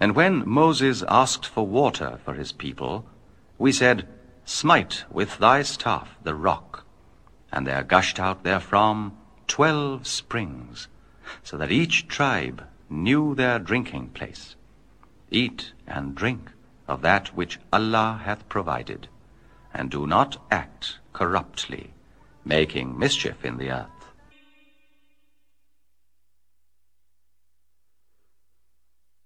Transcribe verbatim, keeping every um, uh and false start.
And when Moses asked for water for his people, we said, Smite with thy staff the rock, and there gushed out therefrom twelve springs, so that each tribe knew their drinking place. Eat and drink of that which Allah hath provided, and do not act corruptly, making mischief in the earth.